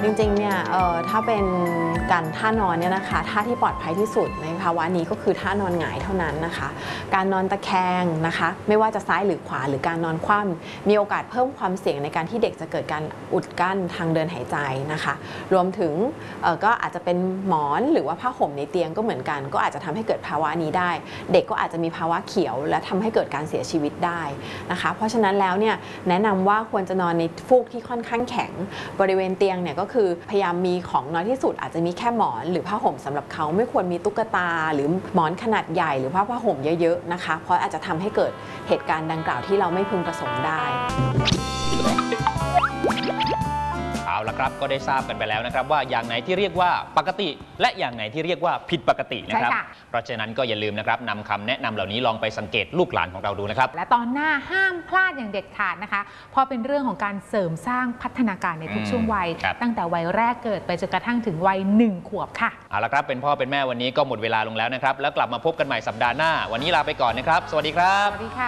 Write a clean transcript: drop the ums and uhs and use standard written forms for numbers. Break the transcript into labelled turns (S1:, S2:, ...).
S1: ริงๆเนี่ยถ้าเป็นการท่านอนเนี่ยนะคะท่าที่ปลอดภัยที่สุดในภาวะนี้ก็คือท่านอนหงายเท่านั้นนะคะการนอนตะแคงนะคะไม่ว่าจะซ้ายหรือขวาหรือการนอนคว่ำมีโอกาสเพิ่มความเสี่ยงในการที่เด็กจะเกิดการอุดกั้นทางเดินหายใจนะคะรวมถึงก็อาจจะเป็นหมอนหรือว่าผ้าห่มในเตียงก็เหมือนกันก็อาจจะทำให้เกิดภาวะนี้ได้เด็กก็อาจจะมีภาวะเขียวและทำให้เกิดการเสียชีวิตได้นะคะเพราะฉะนั้นแล้วเนี่ยแนะนำว่าควรจะนอนในฟูกที่ค่อนข้างแข็งบริเวณเตียงเนี่ยก็คือพยายามมีของน้อยที่สุดอาจจะมีแค่หมอนหรือผ้าห่มสำหรับเขาไม่ควรมีตุ๊กตาหรือหมอนขนาดใหญ่หรือผ้าห่มเยอะๆนะคะเพราะอาจจะทำให้เกิดเหตุการณ์ดังกล่าวที่เราไม่พึงประสงค์ได้
S2: เอาละครับก็ได้ทราบกันไปแล้วนะครับว่าอย่างไหนที่เรียกว่าปกติและอย่างไหนที่เรียกว่าผิดปกตินะครับเพราะฉะนั้นก็อย่าลืมนะครับนำคำแนะนำเหล่านี้ลองไปสังเกตลูกหลานของเราดูนะครับ
S3: และตอนหน้าห้ามพลาดอย่างเด็ดขาดนะคะเพราะเป็นเรื่องของการเสริมสร้างพัฒนาการในทุกช่วงวัยตั้งแต่วัยแรกเกิดไปจนกระทั่งถึงวัย1 ขวบค่ะ
S2: เอาละครับเป็นพ่อเป็นแม่วันนี้ก็หมดเวลาลงแล้วนะครับแล้วกลับมาพบกันใหม่สัปดาห์หน้าวันนี้ลาไปก่อนนะครับสวัสดีครับ
S3: สวัสดีค่ะ